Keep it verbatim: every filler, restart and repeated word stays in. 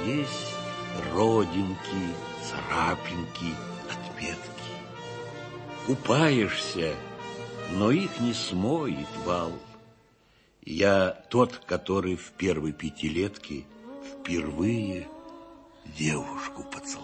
есть родинки, царапинки, отметки. Купаешься, но их не смоет вал. Я тот, который в первой пятилетке впервые девушку поцеловал.